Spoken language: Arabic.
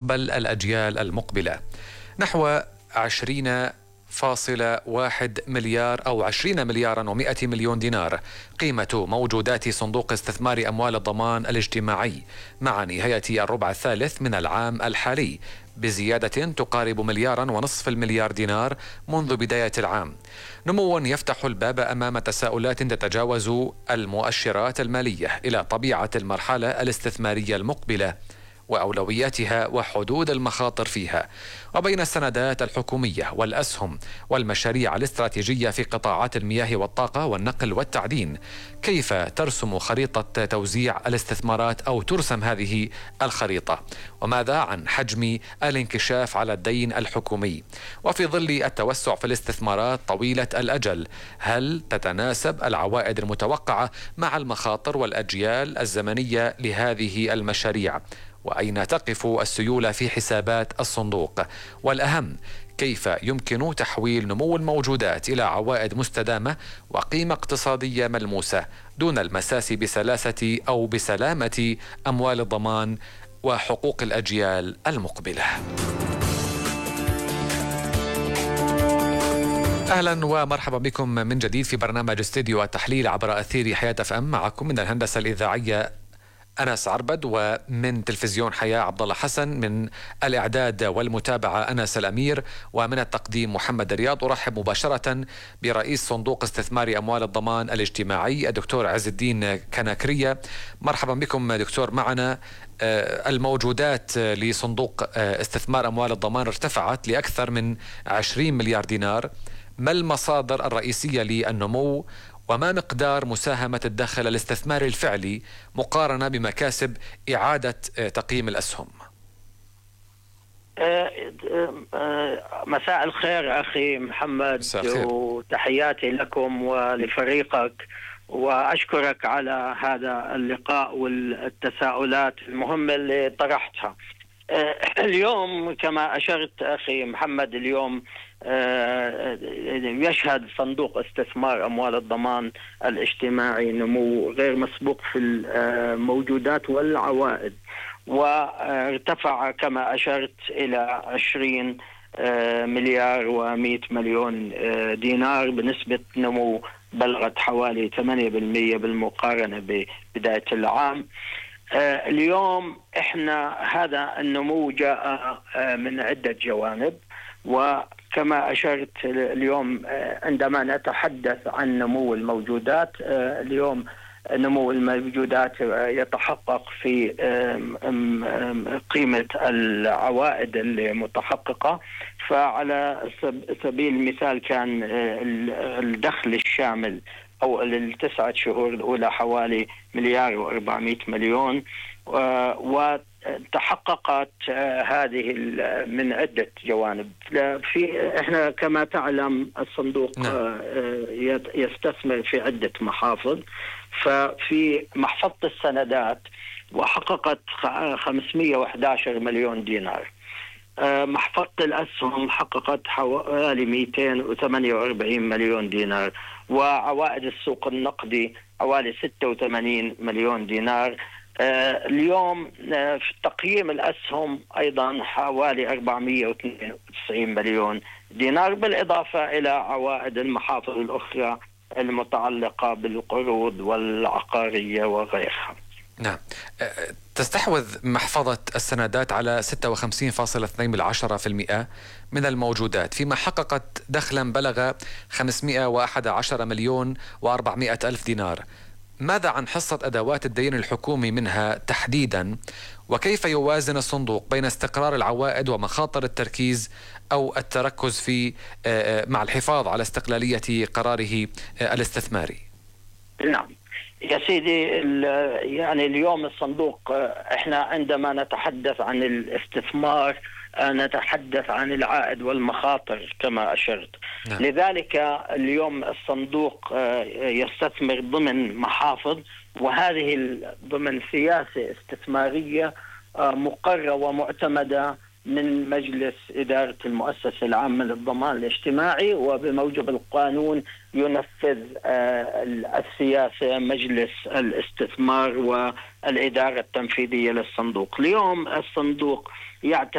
مستقبل الأجيال المقبلة. نحو 20.1 مليار أو 20 مليارا و100 مليون دينار قيمة موجودات صندوق استثمار أموال الضمان الاجتماعي مع نهاية الربع الثالث من العام الحالي، بزيادة تقارب 1.5 مليار دينار منذ بداية العام. نمو يفتح الباب أمام تساؤلات تتجاوز المؤشرات المالية إلى طبيعة المرحلة الاستثمارية المقبلة وأولوياتها وحدود المخاطر فيها، وبين السندات الحكومية والأسهم والمشاريع الاستراتيجية في قطاعات المياه والطاقة والنقل والتعدين. كيف ترسم خريطة توزيع الاستثمارات أو ترسم هذه الخريطة؟ وماذا عن حجم الانكشاف على الدين الحكومي؟ وفي ظل التوسع في الاستثمارات طويلة الأجل، هل تتناسب العوائد المتوقعة مع المخاطر والأجيال الزمنية لهذه المشاريع؟ وأين تقف السيولة في حسابات الصندوق؟ والأهم، كيف يمكن تحويل نمو الموجودات إلى عوائد مستدامة وقيمة اقتصادية ملموسة دون المساس بسلاسة أو بسلامة أموال الضمان وحقوق الأجيال المقبلة؟ أهلا ومرحبا بكم من جديد في برنامج استديو التحليل عبر أثير حياة FM. معكم من الهندسة الإذاعية أنس عربد، ومن تلفزيون حياة عبد الله حسن، من الإعداد والمتابعة أنس الأمير، ومن التقديم محمد رياض. أرحب مباشرة برئيس صندوق استثمار أموال الضمان الاجتماعي الدكتور عز الدين كناكرية. مرحبا بكم دكتور معنا. الموجودات لصندوق استثمار أموال الضمان ارتفعت لأكثر من 20 مليار دينار. ما المصادر الرئيسية للنمو؟ وما مقدار مساهمة الدخل الاستثماري الفعلي مقارنة بمكاسب إعادة تقييم الأسهم؟ مساء الخير أخي محمد، وتحياتي لكم ولفريقك، وأشكرك على هذا اللقاء والتساؤلات المهمة اللي طرحتها. اليوم كما أشرت أخي محمد، اليوم يشهد صندوق استثمار أموال الضمان الاجتماعي نمو غير مسبوق في الموجودات والعوائد، وارتفع كما أشرت إلى 20 مليار و100 مليون دينار بنسبة نمو بلغت حوالي 8% بالمقارنة ببداية العام. اليوم احنا هذا النمو جاء من عدة جوانب، وكما أشرت اليوم عندما نتحدث عن نمو الموجودات، اليوم نمو الموجودات يتحقق في قيمة العوائد المتحققة. فعلى سبيل المثال كان الدخل الشامل أو التسعة شهور الأولى حوالي 1.4 مليار، وتحققت هذه من عدة جوانب. احنا كما تعلم الصندوق يستثمر في عدة محافظ، ففي محفظة السندات وحققت 511 مليون دينار. محفظة الأسهم حققت حوالي 248 مليون دينار، وعوائد السوق النقدي حوالي 86 مليون دينار. اليوم في تقييم الأسهم أيضا حوالي 492 مليون دينار، بالإضافة إلى عوائد المحافظ الأخرى المتعلقة بالقروض والعقارية وغيرها. نعم. تستحوذ محفظة السندات على 56.2% من الموجودات، فيما حققت دخلا بلغ 511 مليون و400 ألف دينار. ماذا عن حصة أدوات الدين الحكومي منها تحديدا؟ وكيف يوازن الصندوق بين استقرار العوائد ومخاطر التركيز أو التركز في مع الحفاظ على استقلالية قراره الاستثماري؟ نعم يا سيدي، يعني اليوم الصندوق احنا عندما نتحدث عن الاستثمار نتحدث عن العائد والمخاطر كما أشرت. نعم. لذلك اليوم الصندوق يستثمر ضمن محافظ، وهذه ضمن سياسة استثمارية مقررة ومعتمدة من مجلس إدارة المؤسسة العامة للضمان الاجتماعي، وبموجب القانون ينفذ السياسة مجلس الاستثمار والإدارة التنفيذية للصندوق. اليوم الصندوق يعتمد